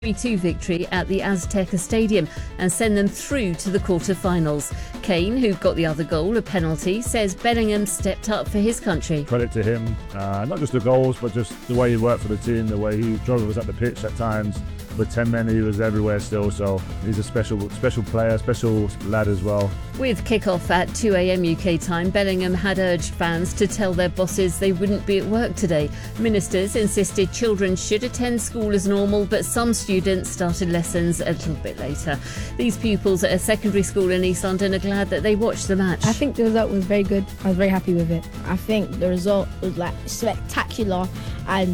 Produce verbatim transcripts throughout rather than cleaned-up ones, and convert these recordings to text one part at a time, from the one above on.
three two victory at the Azteca Stadium and send them through to the quarter-finals. Kane, who got the other goal, a penalty, says Bellingham stepped up for his country. Credit to him, uh, not just the goals, but just the way he worked for the team, the way he drove us at the pitch at times. With ten men, he was everywhere still, so he's a special special player, special lad as well. With kick-off at two a.m. U K time, Bellingham had urged fans to tell their bosses they wouldn't be at work today. Ministers insisted children should attend school as normal, but some students started lessons a little bit later. These pupils at a secondary school in East London are glad that they watched the match. I think the result was very good. I was very happy with it. I think the result was like spectacular, and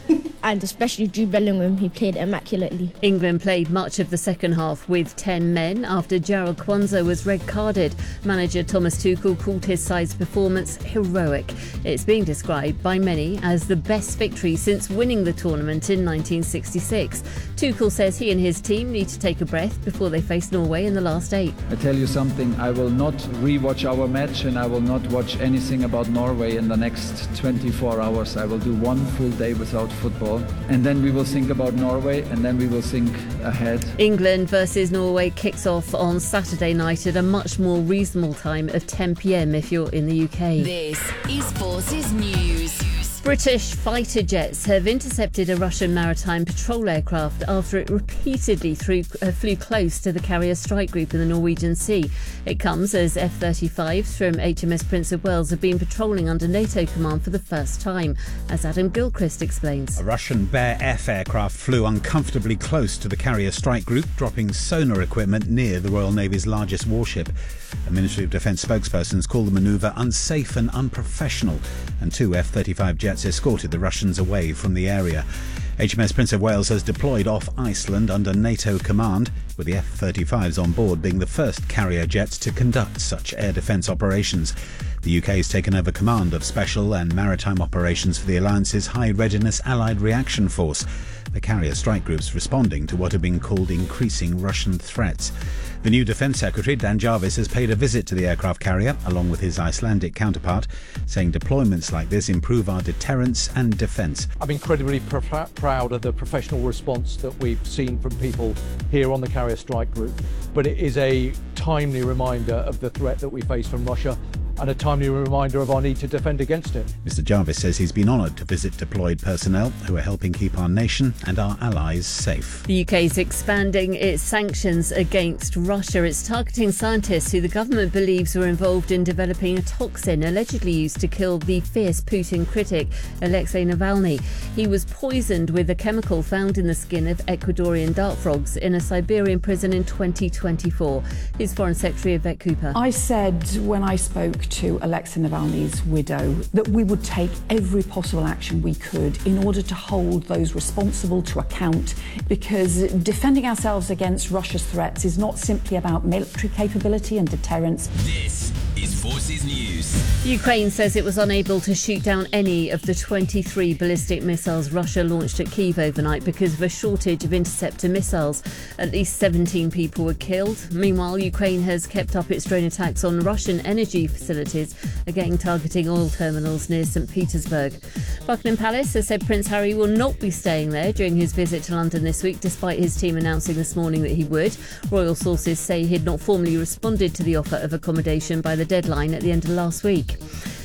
and especially Jude Bellingham, he played immaculately. England played much of the second half with ten men after Jarrell Kwanzaa was red-carded. Manager Thomas Tuchel called his side's performance heroic. It's being described by many as the best victory since winning the tournament in nineteen sixty-six. Tuchel says he and his team need to take a breath before they face Norway in the last eight. I tell you something, I will not re-watch our match and I will not watch anything about Norway in the next twenty-four hours. I will do one full day without football, and then we will think about Norway, and then we will think ahead. England versus Norway kicks off on Saturday night at a much more reasonable time of ten p.m. if you're in the U K. This is Forces News. British fighter jets have intercepted a Russian maritime patrol aircraft after it repeatedly threw, uh, flew close to the carrier strike group in the Norwegian Sea. It comes as F thirty-fives from H M S Prince of Wales have been patrolling under NATO command for the first time, as Adam Gilchrist explains. A Russian Bear F aircraft flew uncomfortably close to the carrier strike group, dropping sonar equipment near the Royal Navy's largest warship. A Ministry of Defence spokespersons call the manoeuvre unsafe and unprofessional, and two F thirty-five jets escorted the Russians away from the area. H M S Prince of Wales has deployed off Iceland under NATO command, with the F thirty-fives on board being the first carrier jets to conduct such air defence operations. The U K has taken over command of special and maritime operations for the alliance's High Readiness Allied Reaction Force, the carrier strike groups responding to what have been called increasing Russian threats. The new Defence Secretary, Dan Jarvis, has paid a visit to the aircraft carrier, along with his Icelandic counterpart, saying deployments like this improve our deterrence and defence. I'm incredibly pr- proud of the professional response that we've seen from people here on the carrier strike group, but it is a timely reminder of the threat that we face from Russia, and a timely reminder of our need to defend against it. Mister Jarvis says he's been honoured to visit deployed personnel who are helping keep our nation and our allies safe. The U K is expanding its sanctions against Russia. It's targeting scientists who the government believes were involved in developing a toxin allegedly used to kill the fierce Putin critic Alexei Navalny. He was poisoned with a chemical found in the skin of Ecuadorian dart frogs in a Siberian prison in twenty twenty-four. His Foreign Secretary Yvette Cooper. I said when I spoke to Alexei Navalny's widow that we would take every possible action we could in order to hold those responsible to account, because defending ourselves against Russia's threats is not simply about military capability and deterrence. This is Forces News. Ukraine says it was unable to shoot down any of the twenty-three ballistic missiles Russia launched at Kyiv overnight because of a shortage of interceptor missiles. At least seventeen people were killed. Meanwhile, Ukraine has kept up its drone attacks on Russian energy facilities, again targeting oil terminals near St Petersburg. Buckingham Palace has said Prince Harry will not be staying there during his visit to London this week, despite his team announcing this morning that he would. Royal sources say he'd not formally responded to the offer of accommodation by the deadline at the end of last week.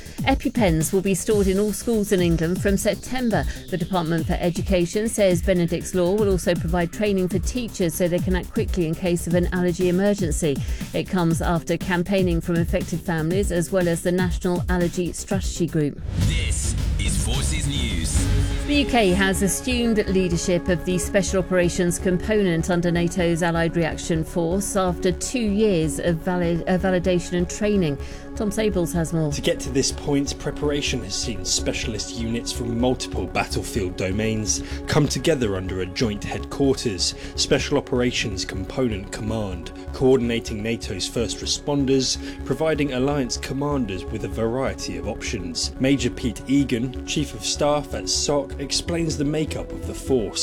EpiPens will be stored in all schools in England from September. The Department for Education says Benedict's Law will also provide training for teachers so they can act quickly in case of an allergy emergency. It comes after campaigning from affected families as well as the National Allergy Strategy Group. This is Forces News. The U K has assumed leadership of the Special Operations component under NATO's Allied Reaction Force after two years of valid, uh, validation and training. Tom Sables has more. To get to this point, preparation has seen specialist units from multiple battlefield domains come together under a joint headquarters, Special Operations Component Command, coordinating NATO's first responders, providing alliance commanders with a variety of options. Major Pete Egan, Chief of Staff at S O C, explains the makeup of the force.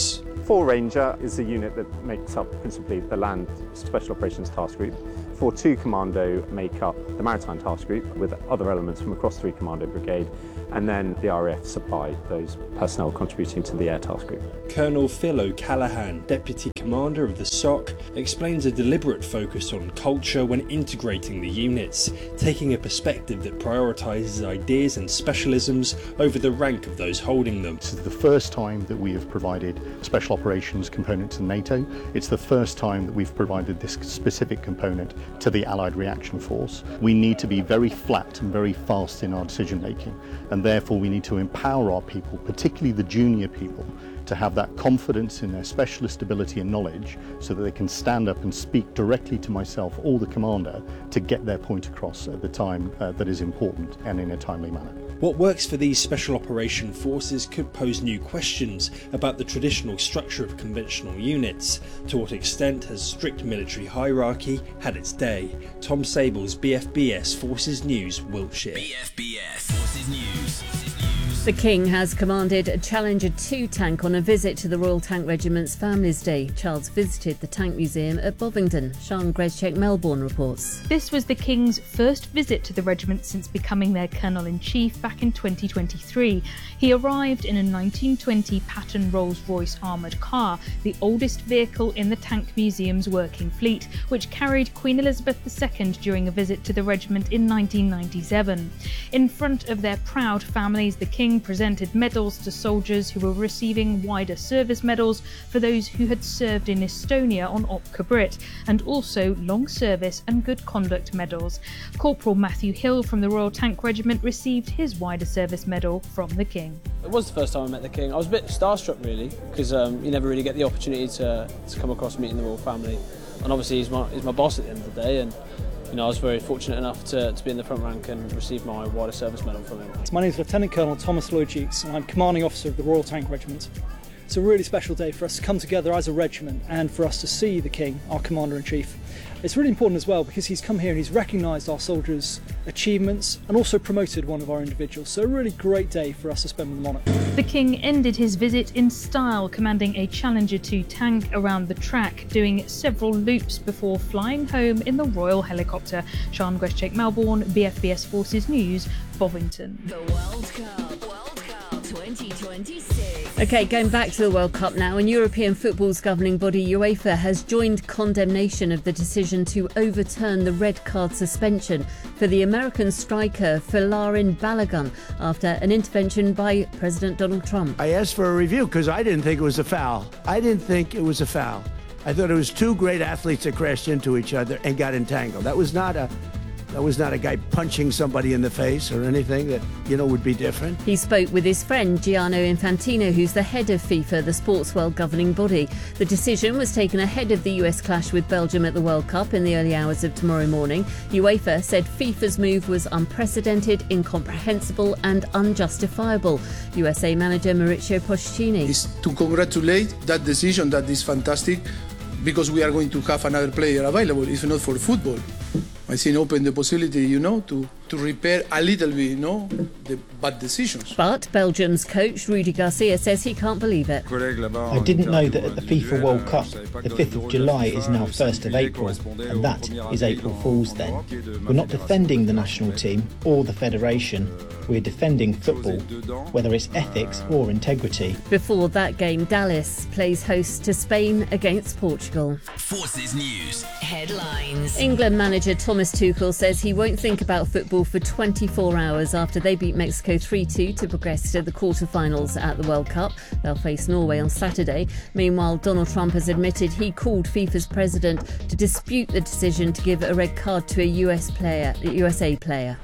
four Ranger is a unit that makes up principally the Land Special Operations Task Group. four two Commando make up the Maritime Task Group with other elements from across three Commando Brigade, and then the R A F supply those personnel contributing to the Air Task Group. Colonel Phil O'Callaghan, Deputy Commander of the S O C, explains a deliberate focus on culture when integrating the units, taking a perspective that prioritises ideas and specialisms over the rank of those holding them. This is the first time that we have provided special operations component to NATO. It's the first time that we've provided this specific component to the Allied Reaction Force. We need to be very flat and very fast in our decision making, and therefore we need to empower our people, particularly the junior people, to have that confidence in their specialist ability and knowledge so that they can stand up and speak directly to myself or the commander to get their point across at the time uh, that is important and in a timely manner. What works for these special operation forces could pose new questions about the traditional structure of conventional units. To what extent has strict military hierarchy had its day? Tom Sables, B F B S Forces News, Wiltshire. B F B S Forces News. The King has commanded a Challenger two tank on a visit to the Royal Tank Regiment's Families Day. Charles visited the Tank Museum at Bovington. Sian Grezcek Melbourne reports. This was the King's first visit to the regiment since becoming their Colonel-in-Chief back in twenty twenty-three. He arrived in a nineteen twenty Patton Rolls-Royce armoured car, the oldest vehicle in the Tank Museum's working fleet, which carried Queen Elizabeth the Second during a visit to the regiment in nineteen ninety-seven. In front of their proud families, the King presented medals to soldiers who were receiving wider service medals for those who had served in Estonia on Opka Brit, and also long service and good conduct medals. Corporal Matthew Hill from the Royal Tank Regiment received his wider service medal from the King. It was the first time I met the King. I was a bit starstruck really, because um, you never really get the opportunity to, to come across meeting the royal family, and obviously he's my, he's my boss at the end of the day, and you know, I was very fortunate enough to, to be in the front rank and receive my wider service medal from him. My name is Lieutenant Colonel Thomas Lloyd-Jukes, and I'm Commanding Officer of the Royal Tank Regiment. It's a really special day for us to come together as a regiment and for us to see the King, our Commander-in-Chief. It's really important as well because he's come here and he's recognised our soldiers' achievements and also promoted one of our individuals. So a really great day for us to spend with the monarch. The King ended his visit in style, commanding a Challenger two tank around the track, doing several loops before flying home in the Royal helicopter. Sian Grezcek Melbourne, B F B S Forces News, Bovington. The World Cup, World Cup twenty twenty-six. OK, going back to the World Cup now, and European football's governing body UEFA has joined condemnation of the decision to overturn the red card suspension for the American striker Folarin Balogun after an intervention by President Donald Trump. I asked for a review because I didn't think it was a foul. I didn't think it was a foul. I thought it was two great athletes that crashed into each other and got entangled. That was not a That was not a guy punching somebody in the face or anything that, you know, would be different. He spoke with his friend Gianni Infantino, who's the head of FIFA, the sports world governing body. The decision was taken ahead of the U S clash with Belgium at the World Cup in the early hours of tomorrow morning. UEFA said FIFA's move was unprecedented, incomprehensible and unjustifiable. U S A manager Mauricio Pochettino. It's to congratulate that decision. That is fantastic because we are going to have another player available, if not for football. I think open the possibility, you know, to, to repair a little bit, you know, the bad decisions. But Belgium's coach, Rudy Garcia, says he can't believe it. I didn't know that at the FIFA World Cup, the fifth of July is now first of April, and that is April Fool's then. We're not defending the national team or the federation. We're defending football, whether it's ethics or integrity. Before that game, Dallas plays host to Spain against Portugal. Forces News headlines. England manager Thomas Tuchel says he won't think about football for twenty-four hours after they beat Mexico three two to progress to the quarter-finals at the World Cup. They'll face Norway on Saturday. Meanwhile, Donald Trump has admitted he called FIFA's president to dispute the decision to give a red card to a U S player, a U S A player.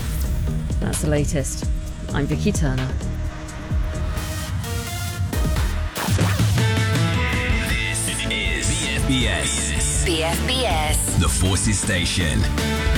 That's the latest. I'm Vicky Turner. This is B F B S. B F B S. The Forces Station.